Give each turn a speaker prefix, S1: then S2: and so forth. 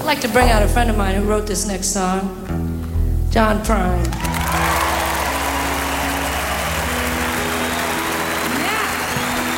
S1: like to bring out a friend of mine who wrote this next song, John Prine.